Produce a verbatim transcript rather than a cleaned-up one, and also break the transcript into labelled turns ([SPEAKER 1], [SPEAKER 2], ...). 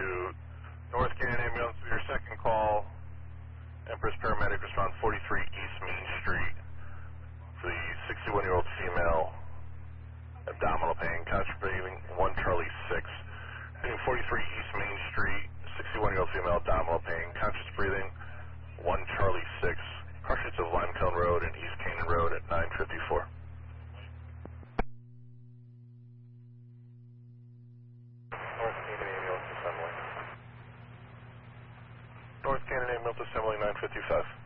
[SPEAKER 1] North Canyon Ambulance for your second call. Empress Paramedic respond forty-three East Main Street for the sixty-one-year-old female. Abdominal pain, conscious breathing, one Charlie six. forty-three East Main Street, sixty-one-year-old female, abdominal pain, conscious breathing, one Charlie six. Car sheets of Limecone Road and East Canyon Road at nine fifty-four. North Canyon Ambulance Assembly. North Canyon Ambulance Assembly, nine fifty-five.